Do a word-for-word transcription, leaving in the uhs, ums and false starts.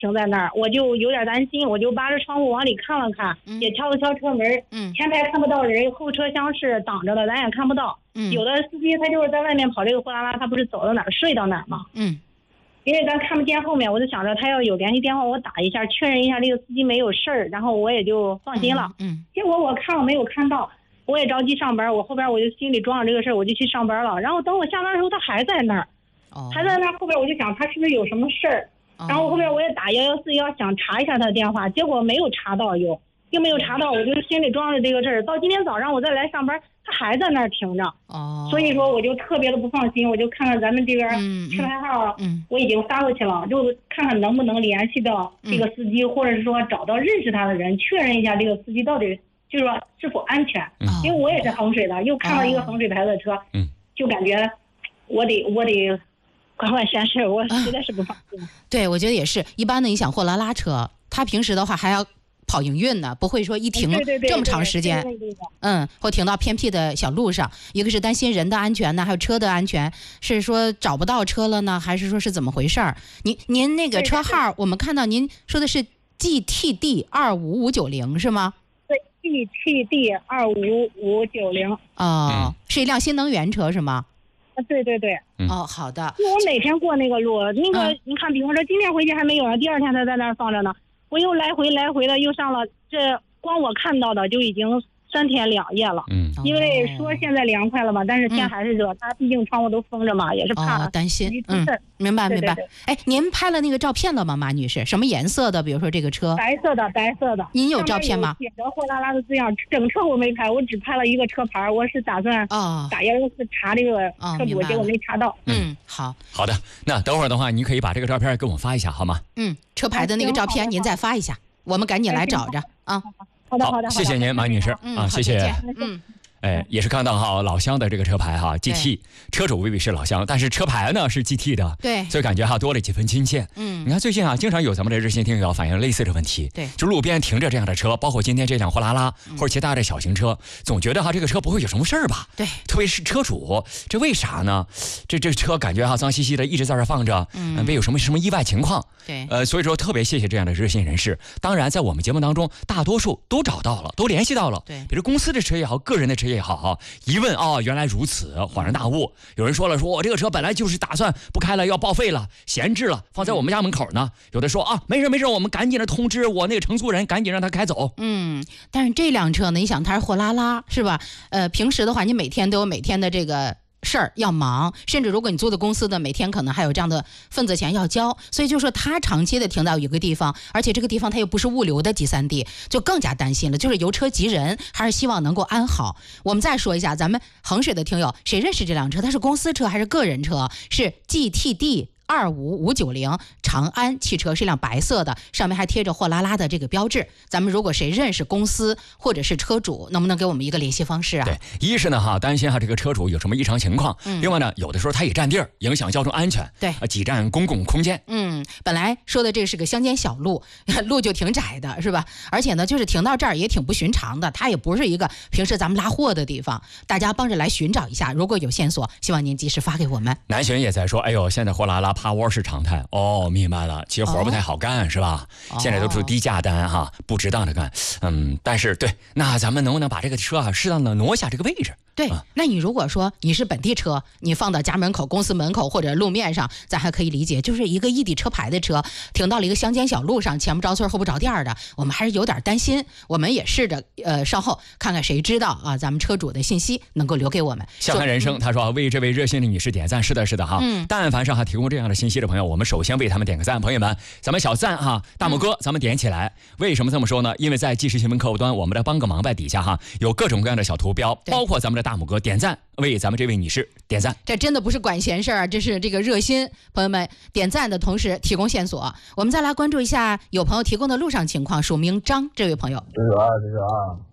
停在那儿，我就有点担心，我就扒着窗户往里看了看，嗯、也敲了敲车门，嗯，前排看不到人，后车厢是挡着的，咱也看不到。嗯，有的司机他就是在外面跑这个货拉拉，他不是走到哪儿睡到哪儿吗？嗯，因为咱看不见后面，我就想着他要有联系电话，我打一下确认一下这个司机没有事儿，然后我也就放心了。嗯，嗯结果我看了没有看到，我也着急上班，我后边我就心里装着这个事儿，我就去上班了。然后等我下班的时候，他还在那儿，哦、还在那儿，后边我就想他是不是有什么事儿。然后后边我也打幺幺四幺想查一下他的电话，结果没有查到，又又没有查到，我就心里装着这个事儿。到今天早上我再来上班，他还在那儿停着。哦，所以说我就特别的不放心，我就看看咱们这边车牌号，嗯，我已经发过去了，就看看能不能联系到这个司机，嗯、或者是说找到认识他的人，确认一下这个司机到底就是说是否安全。嗯、因为我也是衡水的，又看到一个衡水牌的车，嗯，就感觉我得我得。管管闲事，我实在是不放心、啊。 对，我觉得也是。一般的，你想货拉拉车，他平时的话还要跑营运呢，不会说一停这么长时间，嗯，或停到偏僻的小路上。一个是担心人的安全呢，还有车的安全，是说找不到车了呢，还是说是怎么回事儿？您您那个车号，我们看到您说的是 G T D 二五五九零是吗？ 对 ，G T D 二五五九零。 哦，是一辆新能源车是吗？ 啊，对对对， 哦，好的。 我每天过那个路，那个、嗯、你看，比方说今天回去还没有呢，第二天他在那儿放着呢，我又来回来回的又上了，这光我看到的就已经三天两夜了。嗯，因为说现在凉快了嘛，但是天还是热，他、嗯、毕竟窗户都封着嘛，也是怕、 哦、担心。嗯，明白明白。哎，您拍了那个照片了吗，马女士？什么颜色的？比如说这个车？ 白色的，白色的。 您有照片吗？ 写着货拉拉的字样，整车我没拍，我只拍了一个车牌，我是打算打幺幺四查这个车主，结果没查到。 嗯，好好的。那等会儿的话，你可以把这个照片给我发一下，好吗？ 嗯，车牌的那个照片您再发一下，我们赶紧来找着啊。 好的好的， 谢谢您，马女士、 嗯、 啊，谢谢。 嗯。 哎，也是看到哈老乡的这个车牌哈 G T， 车主未必是老乡，但是车牌呢是 G T 的， 对， 所以感觉哈多了几分亲切。嗯，你看最近啊，经常有咱们的热心听友反映类似的问题， 对， 就路边停着这样的车，包括今天这辆货拉拉、嗯、或者其他的小型车，总觉得哈这个车不会有什么事儿吧？ 对， 特别是车主，这为啥呢？这这车感觉哈脏兮兮的，一直在这放着，嗯，别有什么什么意外情况。 对， 呃，所以说特别谢谢这样的热心人士。当然，在我们节目当中，大多数都找到了，都联系到了。 对， 比如公司的车也好，个人的车也好哈。一问哦，原来如此，恍然大悟。有人说了，说我这个车本来就是打算不开了，要报废了，闲置了，放在我们家门口呢。有的说啊，没事没事，我们赶紧的通知我那个承租人，赶紧让他开走。 嗯，但是这辆车呢，你想它是货拉拉是吧？呃，平时的话，你每天都有每天的这个事儿要忙，甚至如果你租的公司的每天可能还有这样的份子钱要交，所以就说他长期的停到一个地方，而且这个地方它又不是物流的集散地，就更加担心了，就是由车及人，还是希望能够安好。我们再说一下，咱们衡水的听友谁认识这辆车？它是公司车还是个人车？是 G T D二五五九零，长安汽车，是一辆白色的，上面还贴着货拉拉的这个标志。咱们如果谁认识公司或者是车主，能不能给我们一个联系方式啊？ 对，一是呢哈，担心哈这个车主有什么异常情况，嗯、另外呢，有的时候他也占地儿，影响交通安全， 对， 啊，挤占公共空间。 嗯，本来说的这是个乡间小路，路就挺窄的，是吧？而且呢，就是停到这儿也挺不寻常的，它也不是一个平时咱们拉货的地方，大家帮着来寻找一下，如果有线索，希望您及时发给我们。 南巡也在说，哎呦，现在货拉拉趴窝是常态哦，明白了，其实活不太好干、哦、是吧？现在都是低价单哈，不值当的干。嗯，但是对，那咱们能不能把这个车啊适当的挪下这个位置？ 对、啊，那你如果说你是本地车，你放到家门口、公司门口或者路面上，咱还可以理解。就是一个异地车牌的车停到了一个乡间小路上，前不着村后不着店的，我们还是有点担心。我们也试着呃稍后看看谁知道啊，咱们车主的信息能够留给我们。 笑看人生，他说为这位热心的女士点赞，是的，是的哈。嗯，但凡上哈提供这样的信息的朋友，我们首先为他们点个赞，朋友们，咱们小赞哈，大拇哥，咱们点起来。为什么这么说呢？因为在即时新闻客户端，我们的帮个忙在底下哈，有各种各样的小图标，包括咱们的大拇哥点赞。为咱们这位女士点赞， 这真的不是管闲事儿，这是这个热心朋友们点赞的同时提供线索。我们再来关注一下有朋友提供的路上情况，署名张这位朋友。 这是啊，这是啊。